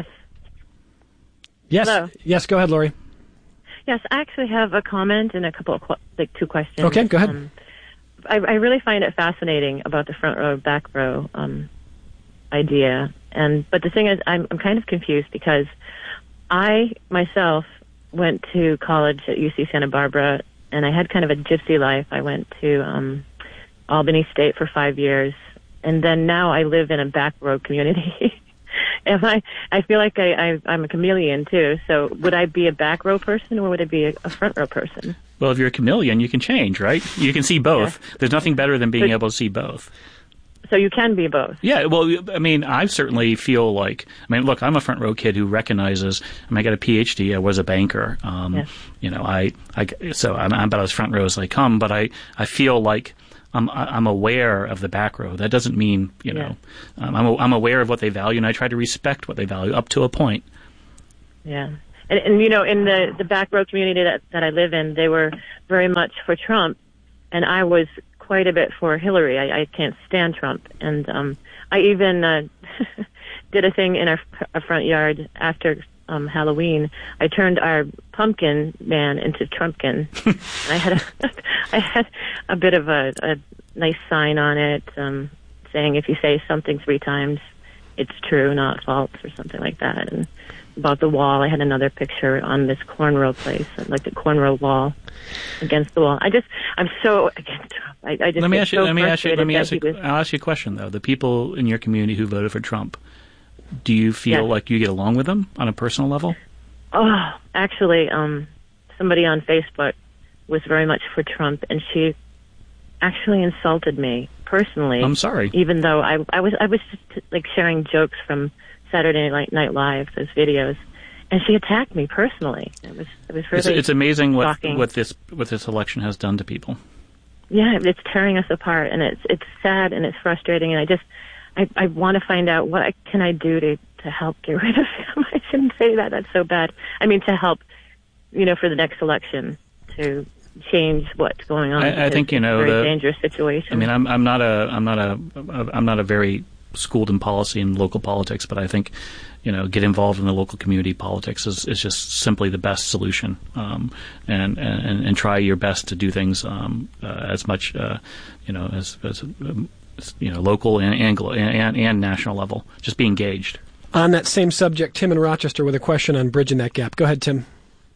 [SPEAKER 2] Yes.
[SPEAKER 8] Hello.
[SPEAKER 2] Yes, go ahead, Lori.
[SPEAKER 8] Yes, I actually have a comment and a couple of, qu- like, two questions.
[SPEAKER 2] Okay, go ahead.
[SPEAKER 8] Um, I, I really find it fascinating about the front row, back row um, idea. And but the thing is, I'm, I'm kind of confused because I, myself, went to college at U C Santa Barbara, and I had kind of a gypsy life. I went to um, Albany State for five years, and then now I live in a back row community. am I? I feel like I, I I'm a chameleon too. So would I be a back row person or would I be a, a front row person?
[SPEAKER 1] Well, if you're a chameleon, you can change, right? You can see both.
[SPEAKER 8] Yeah.
[SPEAKER 1] There's nothing better than being
[SPEAKER 8] So-
[SPEAKER 1] able to see both.
[SPEAKER 8] So you can be both.
[SPEAKER 1] Yeah, well, I mean, I certainly feel like, I mean, look, I'm a front row kid who recognizes, I mean, I got a P H D, I was a banker. Um,
[SPEAKER 8] Yeah.
[SPEAKER 1] You know, I, I, so I'm, I'm about as front row as I come, but I, I feel like I'm, I'm aware of the back row. That doesn't mean, you know, um, I'm, I'm aware of what they value, and I try to respect what they value up to a point.
[SPEAKER 8] Yeah. And, and you know, in the, the back row community that, that I live in, they were very much for Trump, and I was quite a bit for Hillary. I, I can't stand Trump. And um, I even uh, did a thing in our, our front yard after um, Halloween. I turned our pumpkin man into Trumpkin. I had a, I had a bit of a, a nice sign on it um, saying, if you say something three times, it's true, not false, or something like that. And about the wall, I had another picture on this cornrow place, like the cornrow wall against the wall. I just, I'm so against Trump. I, I just
[SPEAKER 1] Let me
[SPEAKER 8] get
[SPEAKER 1] ask you,
[SPEAKER 8] so
[SPEAKER 1] let me ask you, let me
[SPEAKER 8] frustrated
[SPEAKER 1] ask you,
[SPEAKER 8] that he was-
[SPEAKER 1] I'll ask you a question, though. The people in your community who voted for Trump, do you feel
[SPEAKER 8] Yes.
[SPEAKER 1] like you get along with them on a personal level?
[SPEAKER 8] Oh, actually, um, somebody on Facebook was very much for Trump, and she actually insulted me personally.
[SPEAKER 1] I'm sorry.
[SPEAKER 8] Even though I, I was, I was just like sharing jokes from Saturday Night Night Live, those videos, and she attacked me personally. It was, it was really
[SPEAKER 1] It's, it's amazing what
[SPEAKER 8] shocking.
[SPEAKER 1] what this what this election has done to people.
[SPEAKER 8] Yeah, it's tearing us apart, and it's it's sad and it's frustrating, and I just I, I want to find out what I, can I do to to help get rid of him. I shouldn't say that. That's so bad. I mean, to help, you know, for the next election to change what's going on.
[SPEAKER 1] I, I
[SPEAKER 8] because
[SPEAKER 1] think you know
[SPEAKER 8] it's a very
[SPEAKER 1] the
[SPEAKER 8] dangerous situation.
[SPEAKER 1] I mean, I'm I'm not a I'm not a I'm not a very schooled in policy and local politics, but I think, you know, get involved in the local community politics is, is just simply the best solution. Um, and, and and try your best to do things um, uh, as much, uh, you know, as, as um, you know, local and and, and and national level. Just be engaged.
[SPEAKER 2] On that same subject, Tim in Rochester with a question on bridging that gap. Go ahead, Tim.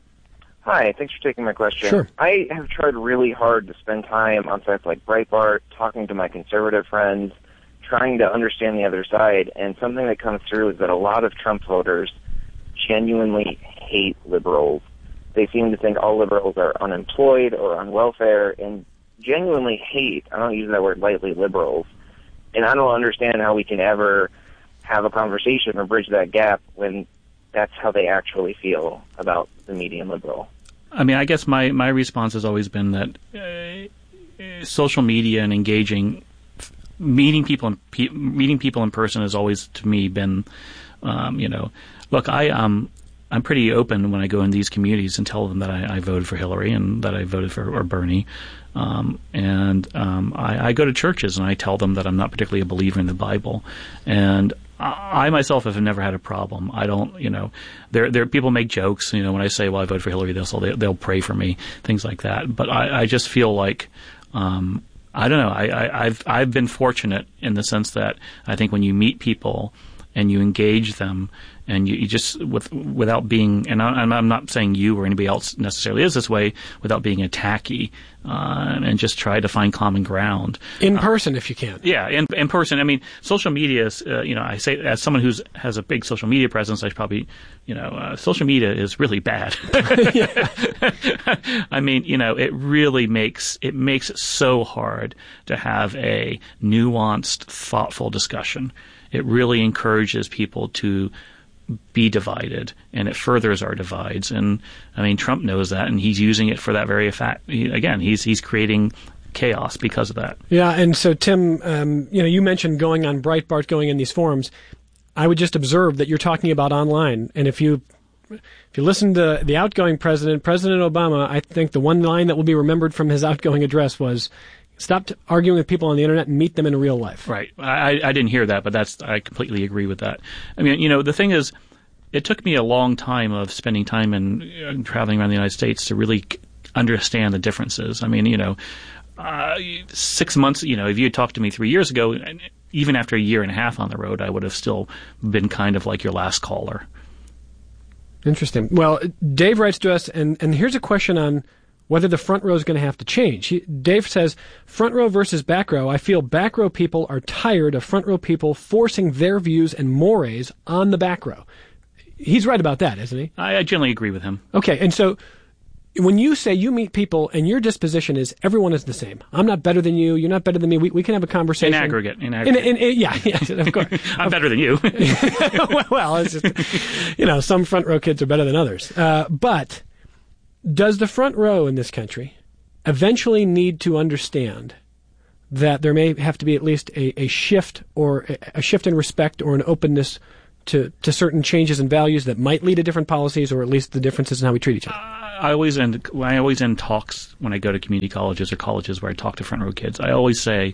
[SPEAKER 9] Hi, thanks for taking my question.
[SPEAKER 2] Sure.
[SPEAKER 9] I have tried really hard to spend time on sites like Breitbart, talking to my conservative friends, trying to understand the other side, and something that comes through is that a lot of Trump voters genuinely hate liberals. They seem to think all liberals are unemployed or on welfare, and genuinely hate, I don't use that word lightly, liberals. And I don't understand how we can ever have a conversation or bridge that gap when that's how they actually feel about the median liberal.
[SPEAKER 1] I mean, I guess my, my response has always been that uh, social media and engaging, meeting people in pe- meeting people in person has always, to me, been, um, you know, look, I um, I'm pretty open when I go in these communities and tell them that I, I voted for Hillary and that I voted for or Bernie, um, and um, I, I go to churches and I tell them that I'm not particularly a believer in the Bible, and I myself have never had a problem. I don't, you know, there there people make jokes. You know, when I say, "Well, I voted for Hillary," they'll they'll, they'll pray for me, things like that. But I, I just feel like, um, I don't know. I, I, I've I've been fortunate in the sense that I think when you meet people and you engage them, and you, you just with without being, and I, I'm not saying you or anybody else necessarily is this way, without being attacky, uh, and just try to find common ground
[SPEAKER 2] in person uh, if you can.
[SPEAKER 1] Yeah, in in person. I mean, social media is, uh, you know, I say as someone who's has a big social media presence, I should probably, you know, uh, social media is really bad. I mean, you know, it really makes it makes it so hard to have a nuanced, thoughtful discussion. It really encourages people to be divided, and it furthers our divides. And I mean, Trump knows that, and he's using it for that very fact. He, again, he's he's creating chaos because of that.
[SPEAKER 2] Yeah, and so Tim, um, you know, you mentioned going on Breitbart, going in these forums. I would just observe that you're talking about online, and if you if you listen to the outgoing president, President Obama, I think the one line that will be remembered from his outgoing address was, "Stop t- arguing with people on the internet and meet them in real life."
[SPEAKER 1] Right. I, I didn't hear that, but that's I completely agree with that. I mean, you know, the thing is, it took me a long time of spending time and uh, traveling around the United States to really understand the differences. I mean, you know, uh, six months, you know, if you had talked to me three years ago, even after a year and a half on the road, I would have still been kind of like your last caller.
[SPEAKER 2] Interesting. Well, Dave writes to us, and, and here's a question on whether the front row is going to have to change. He, Dave says, front row versus back row. I feel back row people are tired of front row people forcing their views and mores on the back row. He's right about that, isn't he?
[SPEAKER 1] I, I generally agree with him.
[SPEAKER 2] Okay, and so when you say you meet people and your disposition is everyone is the same. I'm not better than you. You're not better than me. We, we can have a conversation.
[SPEAKER 1] In aggregate. In aggregate.
[SPEAKER 2] In, in, in, yeah, yeah, of course.
[SPEAKER 1] I'm better than you.
[SPEAKER 2] Well, it's just, you know, some front row kids are better than others. Uh, but does the front row in this country eventually need to understand that there may have to be at least a, a shift or a, a shift in respect or an openness to, to certain changes in values that might lead to different policies or at least the differences in how we treat each other?
[SPEAKER 1] Uh, I always end I always end talks when I go to community colleges or colleges where I talk to front row kids. I always say,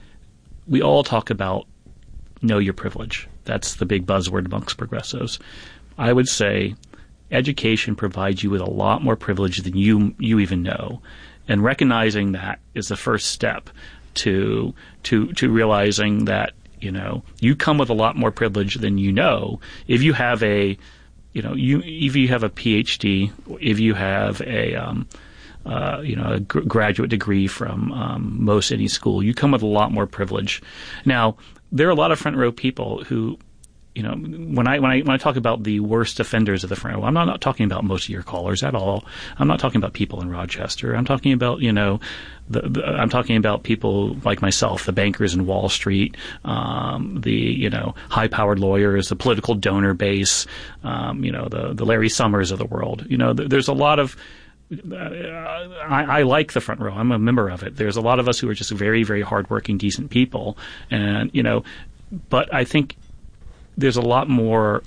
[SPEAKER 1] we all talk about know your privilege. That's the big buzzword amongst progressives. I would say education provides you with a lot more privilege than you you even know, and recognizing that is the first step to to to realizing that, you know, you come with a lot more privilege than you know. If you have a You know, you if you have a P H D, if you have a um, uh, you know a gr- graduate degree from um, most any school, you come with a lot more privilege. Now, there are a lot of front row people who, you know, when I when I when I talk about the worst offenders of the front row, I'm not, not talking about most of your callers at all. I'm not talking about people in Rochester. I'm talking about, you know, the, the I'm talking about people like myself, the bankers in Wall Street, um, the you know high-powered lawyers, the political donor base, um, you know, the the Larry Summers of the world. You know, th- there's a lot of Uh, I, I like the front row. I'm a member of it. There's a lot of us who are just very, very hardworking, decent people, and you know, but I think there's a lot more.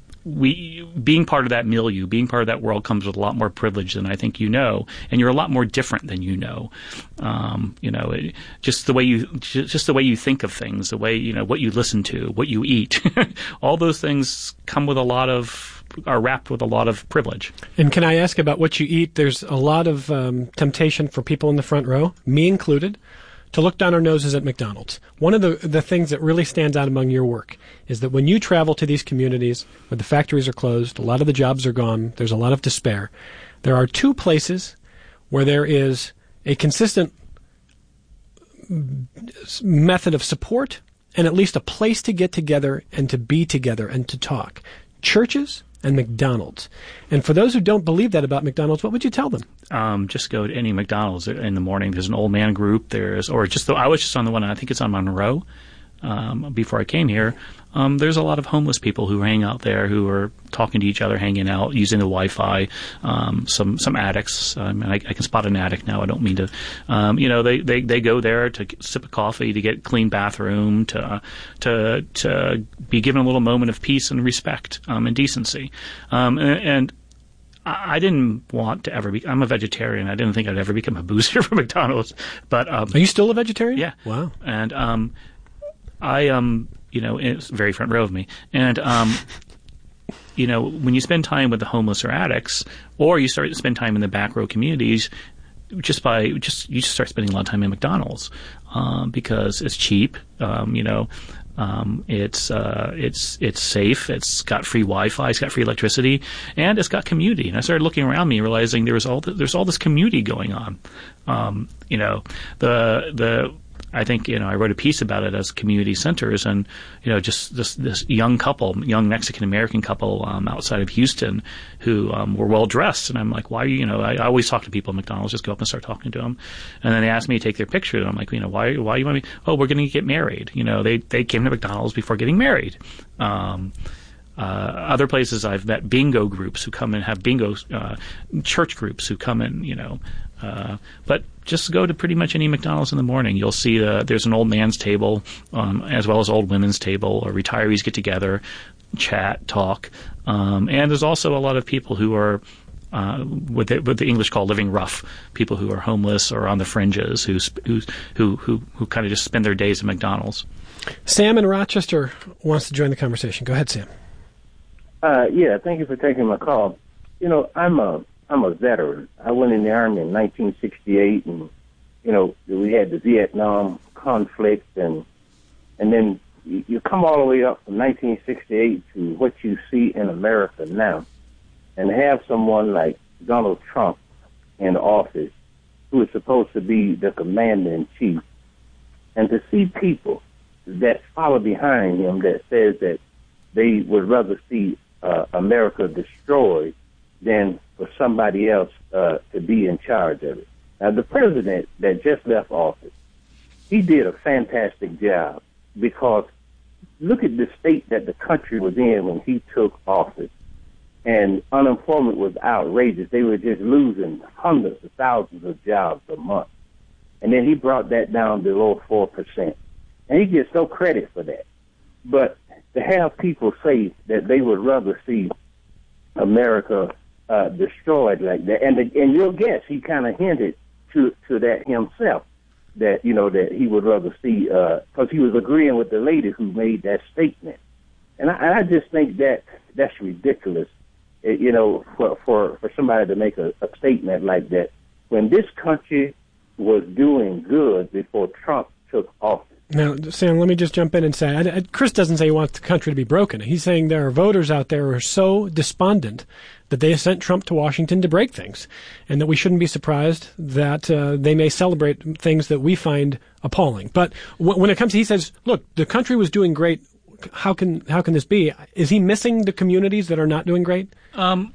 [SPEAKER 1] We being part of that milieu, being part of that world, comes with a lot more privilege than I think you know, and you're a lot more different than you know. Um, you know, it, just the way you, just the way you think of things, the way you know what you listen to, what you eat, all those things come with a lot of. Are wrapped with a lot of privilege.
[SPEAKER 2] And can I ask about what you eat? There's a lot of um, temptation for people in the front row, me included, to look down our noses at McDonald's. One of the, the things that really stands out among your work is that when you travel to these communities where the factories are closed, a lot of the jobs are gone, there's a lot of despair, there are two places where there is a consistent method of support and at least a place to get together and to be together and to talk. Churches and McDonald's. And for those who don't believe that about McDonald's, what would you tell them?
[SPEAKER 1] Um, just go to any McDonald's in the morning. There's an old man group. There's, or just the, I was just on the one, I think it's on Monroe, um, before I came here. Um, there's a lot of homeless people who hang out there, who are talking to each other, hanging out, using the Wi-Fi. Um, some some addicts. Um, and I, I can spot an addict now. I don't mean to. Um, you know, they, they, they go there to sip a coffee, to get a clean bathroom, to to to be given a little moment of peace and respect um, and decency. Um, and, and I didn't want to ever be. I'm a vegetarian. I didn't think I'd ever become a boozer for McDonald's. But um,
[SPEAKER 2] are you still a vegetarian?
[SPEAKER 1] Yeah.
[SPEAKER 2] Wow.
[SPEAKER 1] And um, I um. You know, it's very front row of me. And, um, you know, when you spend time with the homeless or addicts, or you start to spend time in the back row communities, just by, just, you just start spending a lot of time in McDonald's, um, because it's cheap, um, you know, um, it's, uh, it's, it's safe, it's got free Wi-Fi, it's got free electricity, and it's got community. And I started looking around me and realizing there was all, the, there's all this community going on. Um, you know, the, the, I think, you know, I wrote a piece about it as community centers, and, you know, just this, this young couple, young Mexican-American couple um, outside of Houston who um, were well-dressed. And I'm like, why are you, you know, I, I always talk to people at McDonald's, just go up and start talking to them. And then they asked me to take their picture, and I'm like, you know, why, why you want me? Oh, we're going to get married. You know, they, they came to McDonald's before getting married. Um, uh, other places I've met bingo groups who come and have bingo, uh, church groups who come and, you know, Uh, but just go to pretty much any McDonald's in the morning. You'll see the, there's an old man's table, um, as well as old women's table, or retirees get together, chat, talk. Um, and there's also a lot of people who are, uh, what, they, what the English call living rough, people who are homeless or on the fringes, who, who, who, who, who kind of just spend their days at McDonald's.
[SPEAKER 2] Sam in Rochester wants to join the conversation. Go ahead, Sam.
[SPEAKER 10] Uh, yeah, thank you for taking my call. You know, I'm a, I'm a veteran. I went in the Army in nineteen sixty-eight, and, you know, we had the Vietnam conflict, and and then you, you come all the way up from nineteen sixty-eight to what you see in America now, and have someone like Donald Trump in office who is supposed to be the commander-in-chief, and to see people that follow behind him that says that they would rather see uh, America destroyed than for somebody else uh, to be in charge of it. Now, the president that just left office, he did a fantastic job, because look at the state that the country was in when he took office. And unemployment was outrageous. They were just losing hundreds of thousands of jobs a month. And then he brought that down below four percent. And he gets no credit for that. But to have people say that they would rather see America uh, destroyed like that, and, the, and you'll guess he kind of hinted to, to that himself, that, you know, that he would rather see, because uh, he was agreeing with the lady who made that statement. And I, I just think that that's ridiculous. You know, for, for, for somebody to make a, a statement like that when this country was doing good before Trump took office.
[SPEAKER 2] Now, Sam, let me just jump in and say, I, I, Chris doesn't say he wants the country to be broken. He's saying there are voters out there who are so despondent that they sent Trump to Washington to break things, and that we shouldn't be surprised that uh, they may celebrate things that we find appalling. But w- when it comes to, he says, look, the country was doing great. How can how can this be? Is he missing the communities that are not doing great?
[SPEAKER 1] Um,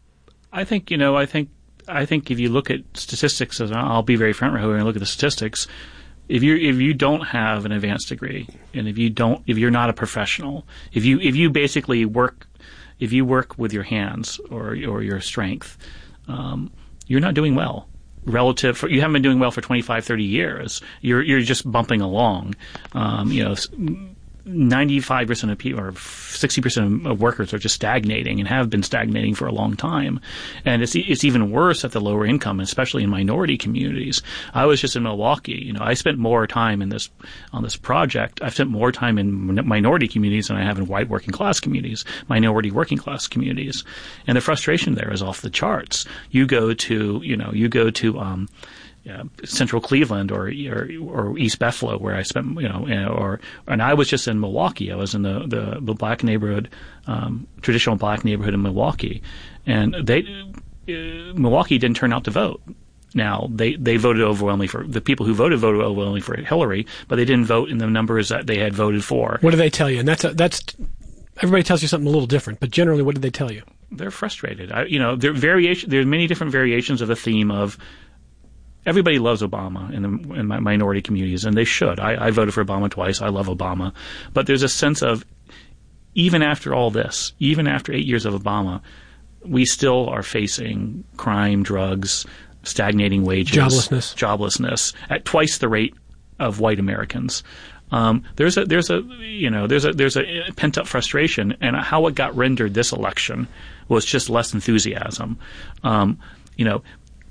[SPEAKER 1] I think you know. I think I think if you look at statistics, and I'll be very front row and look at the statistics. If you if you don't have an advanced degree, and if you don't, if you're not a professional, if you if you basically work, if you work with your hands or or your strength, um, you're not doing well. Relative, for, you haven't been doing well for twenty-five, thirty years. You're you're just bumping along. Um, you know. ninety-five percent of people, or sixty percent of workers, are just stagnating and have been stagnating for a long time. And it's it's even worse at the lower income, especially in minority communities. I was just in Milwaukee. You know, I spent more time in this on this project. I've spent more time in minority communities than I have in white working class communities, minority working class communities. And the frustration there is off the charts. You go to, you know, you go to, um, Yeah, Central Cleveland or, or or East Buffalo, where I spent, you know, or and I was just in Milwaukee. I was in the the, the black neighborhood, um, traditional black neighborhood in Milwaukee, and they uh, Milwaukee didn't turn out to vote. Now they, they voted overwhelmingly for the people who voted voted overwhelmingly for Hillary, but they didn't vote in the numbers that they had voted for.
[SPEAKER 2] What do they tell you? And that's a, that's everybody tells you something a little different, but generally, what did they tell you?
[SPEAKER 1] They're frustrated. I, you know, there are variation. There are many different variations of the theme of. Everybody loves Obama in, the, in my minority communities, and they should. I, I voted for Obama twice. I love Obama. But there's a sense of, even after all this, even after eight years of Obama, we still are facing crime, drugs, stagnating wages.
[SPEAKER 2] Joblessness.
[SPEAKER 1] Joblessness at twice the rate of white Americans. Um, there's a, there's a, you know, there's a, there's a pent-up frustration, and how it got rendered this election was just less enthusiasm. Um, you know,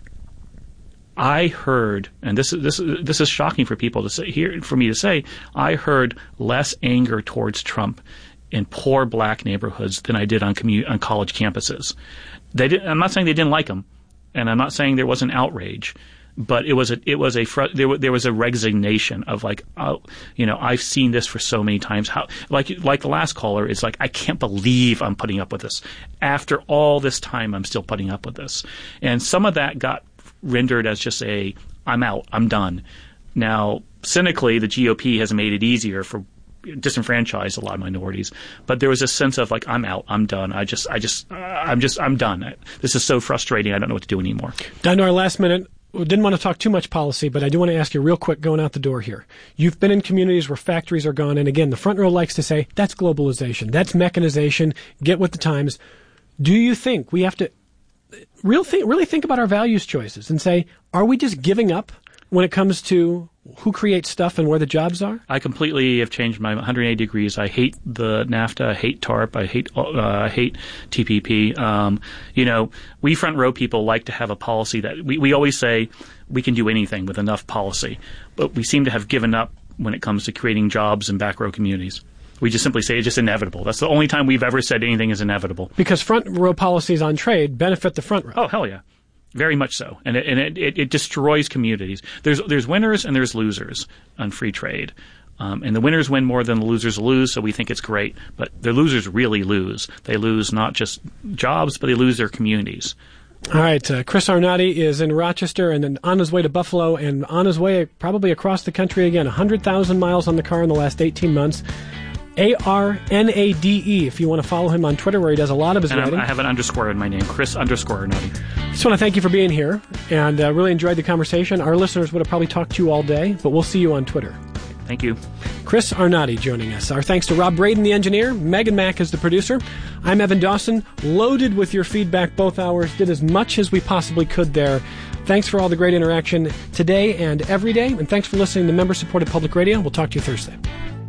[SPEAKER 1] I heard, and this is this is this is shocking for people to say here, for me to say, I heard less anger towards Trump in poor black neighborhoods than I did on commu- on college campuses. They didn't, I'm not saying they didn't like him, and I'm not saying there wasn't outrage, but it was a it was a fr- there, there was a resignation of like, oh, you know, I've seen this for so many times. How like like the last caller is like, I can't believe I'm putting up with this. After all this time, I'm still putting up with this, and some of that got rendered as just a, I'm out, I'm done. Now, cynically, the G O P has made it easier for disenfranchised a lot of minorities, but there was a sense of like, I'm out, I'm done. I just, I just, uh, I'm just, I'm done. This is so frustrating. I don't know what to do anymore.
[SPEAKER 2] Down to our last minute. We didn't want to talk too much policy, but I do want to ask you real quick going out the door here. You've been in communities where factories are gone, and again, the front row likes to say, that's globalization, that's mechanization, get with the times. Do you think we have to Real th- really think about our values choices and say, are we just giving up when it comes to who creates stuff and where the jobs are?
[SPEAKER 1] I completely have changed my one hundred eighty degrees. I hate the NAFTA. I hate TARP. I hate uh, I hate T P P. Um, you know, we front row people like to have a policy that we, we always say we can do anything with enough policy, but we seem to have given up when it comes to creating jobs in back row communities. We just simply say it's just inevitable. That's the only time we've ever said anything is inevitable.
[SPEAKER 2] Because front row policies on trade benefit the front row.
[SPEAKER 1] Oh, hell yeah. Very much so. And it, and it, it, it destroys communities. There's there's winners and there's losers on free trade. Um, and the winners win more than the losers lose, so we think it's great. But the losers really lose. They lose not just jobs, but they lose their communities.
[SPEAKER 2] All right, uh, Chris Arnade is in Rochester and then on his way to Buffalo and on his way probably across the country again. one hundred thousand miles on the car in the last eighteen months. A R N A D E, if you want to follow him on Twitter, where he does a lot of his
[SPEAKER 1] and
[SPEAKER 2] writing.
[SPEAKER 1] I have an underscore in my name, Chris underscore Arnade.
[SPEAKER 2] Just want to thank you for being here and uh, really enjoyed the conversation. Our listeners would have probably talked to you all day, but we'll see you on Twitter.
[SPEAKER 1] Thank you.
[SPEAKER 2] Chris Arnade joining us. Our thanks to Rob Braden, the engineer. Megan Mack is the producer. I'm Evan Dawson, loaded with your feedback both hours. Did as much as we possibly could there. Thanks for all the great interaction today and every day. And thanks for listening to member-supported public radio. We'll talk to you Thursday.